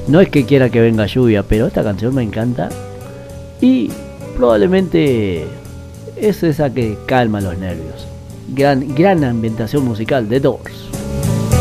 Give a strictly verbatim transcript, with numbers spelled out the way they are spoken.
No es que quiera que venga lluvia, pero esta canción me encanta. Y probablemente es esa que calma los nervios. Gran, gran ambientación musical de Doors.